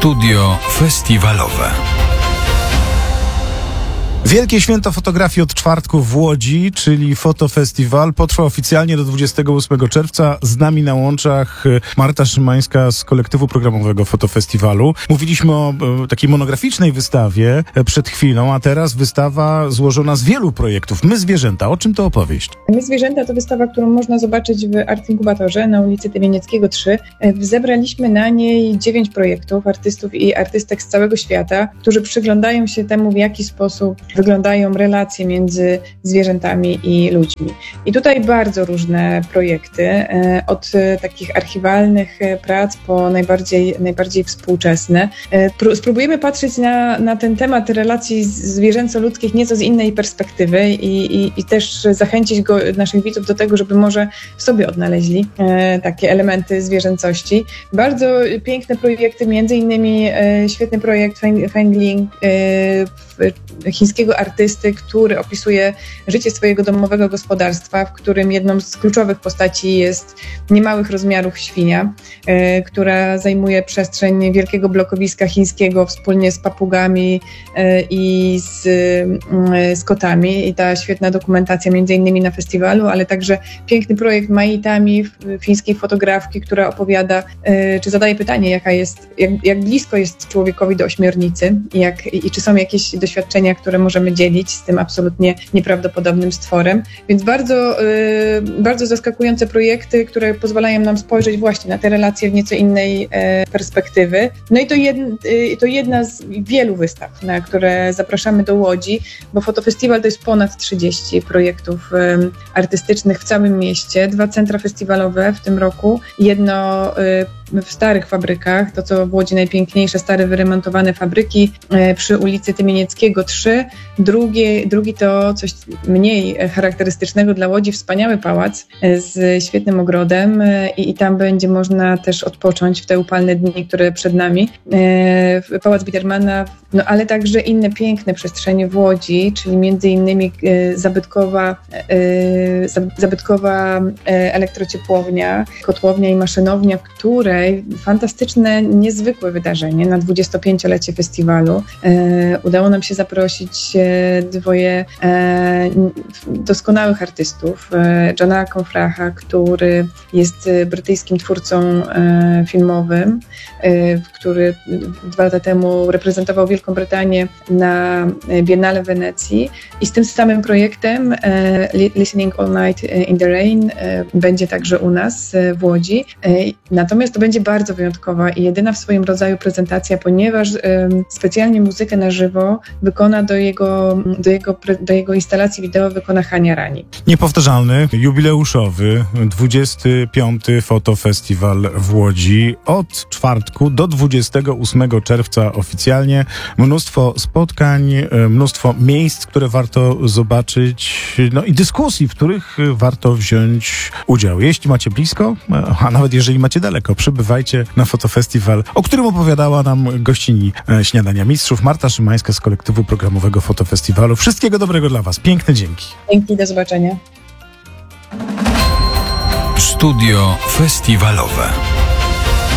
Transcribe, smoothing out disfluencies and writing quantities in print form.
Studio festiwalowe. Wielkie święto fotografii od czwartku w Łodzi, czyli Fotofestiwal, potrwa oficjalnie do 28 czerwca. Z nami na łączach Marta Szymańska z kolektywu programowego Fotofestiwalu. Mówiliśmy o takiej monograficznej wystawie przed chwilą, a teraz wystawa złożona z wielu projektów. My zwierzęta. O czym to opowieść? My zwierzęta to wystawa, którą można zobaczyć w Art Inkubatorze na ulicy Tymienieckiego 3. Zebraliśmy na niej 9 projektów artystów i artystek z całego świata, którzy przyglądają się temu, w jaki sposób wyglądają relacje między zwierzętami i ludźmi. I tutaj bardzo różne projekty, od takich archiwalnych prac po najbardziej współczesne. Spróbujemy patrzeć na ten temat relacji zwierzęco-ludzkich nieco z innej perspektywy i też zachęcić naszych widzów do tego, żeby może w sobie odnaleźli takie elementy zwierzęcości. Bardzo piękne projekty, między innymi świetny projekt Fengling, chińskiego artysty, który opisuje życie swojego domowego gospodarstwa, w którym jedną z kluczowych postaci jest niemałych rozmiarów świnia, która zajmuje przestrzeń wielkiego blokowiska chińskiego wspólnie z papugami i z kotami. I ta świetna dokumentacja między innymi na festiwalu, ale także piękny projekt Mai Tami, fińskiej fotografki, która opowiada, czy zadaje pytanie, jak blisko jest człowiekowi do ośmiornicy i czy są jakieś doświadczenia, które możemy dzielić z tym absolutnie nieprawdopodobnym stworem. Więc bardzo zaskakujące projekty, które pozwalają nam spojrzeć właśnie na te relacje w nieco innej perspektywy. No i to jedna z wielu wystaw, na które zapraszamy do Łodzi, bo Fotofestiwal to jest ponad 30 projektów artystycznych w całym mieście, 2 centra festiwalowe w tym roku, jedno w starych fabrykach, to co w Łodzi najpiękniejsze, stare wyremontowane fabryki przy ulicy Tymienieckiego 3. Drugi to coś mniej charakterystycznego dla Łodzi, wspaniały pałac z świetnym ogrodem i tam będzie można też odpocząć w te upalne dni, które przed nami. Pałac Biedermana, no ale także inne piękne przestrzenie w Łodzi, czyli między innymi zabytkowa elektrociepłownia, kotłownia i maszynownia, w której fantastyczne, niezwykłe wydarzenie na 25-lecie festiwalu. Udało nam się zaprosić 2 doskonałych artystów. Johna Confraha, który jest brytyjskim twórcą filmowym, który 2 lata temu reprezentował Wielką Brytanię na Biennale w Wenecji i z tym samym projektem Listening All Night in the Rain będzie także u nas w Łodzi. Natomiast to będzie bardzo wyjątkowa i jedyna w swoim rodzaju prezentacja, ponieważ specjalnie muzykę na żywo wykona do jego instalacji wideo wykona Hania Rani. Niepowtarzalny, jubileuszowy 25. Fotofestiwal w Łodzi. Od czwartku do 28 czerwca oficjalnie. Mnóstwo spotkań, mnóstwo miejsc, które warto zobaczyć, no i dyskusji, w których warto wziąć udział. Jeśli macie blisko, a nawet jeżeli macie daleko, przybywajcie na Fotofestiwal, o którym opowiadała nam gościni Śniadania Mistrzów, Marta Szymańska z kolektywu programowego Fotofestiwalu. Wszystkiego dobrego dla Was. Piękne dzięki. Dzięki, do zobaczenia. Studio festiwalowe.